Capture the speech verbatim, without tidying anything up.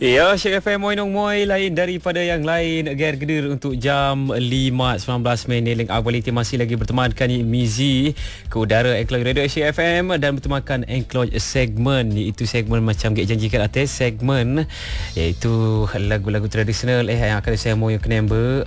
Ya, Syek F M Moy Nong Moy lain daripada yang lain. Ger gedir untuk jam lima sembilan belas minit. Link Awaliti masih lagi bertemankan Mizi ke udara Encloj Radio Syek F M dan bertemankan Encloj segmen, iaitu segmen macam gek janjikan atas segmen iaitu lagu-lagu tradisional eh yang akan saya mau yang kena